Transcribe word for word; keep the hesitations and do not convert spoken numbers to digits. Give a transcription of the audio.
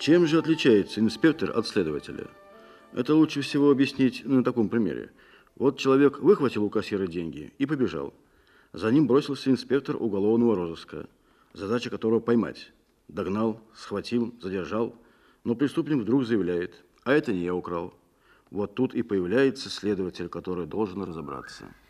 Чем же отличается инспектор от следователя? Это лучше всего объяснить на таком примере. Вот человек выхватил у кассира деньги и побежал. За ним бросился инспектор уголовного розыска, задача которого поймать. Догнал, схватил, задержал, но преступник вдруг заявляет: а это не я украл. Вот тут и появляется следователь, который должен разобраться.